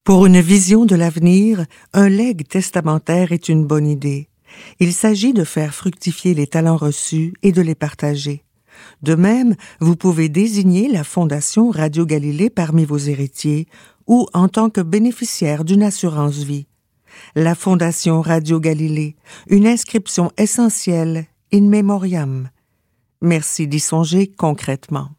Pour une vision de l'avenir, un legs testamentaire est une bonne idée. Il s'agit de faire fructifier les talents reçus et de les partager. De même, vous pouvez désigner la Fondation Radio Galilée parmi vos héritiers ou en tant que bénéficiaire d'une assurance vie. La Fondation Radio Galilée, une inscription essentielle in memoriam. Merci d'y songer concrètement.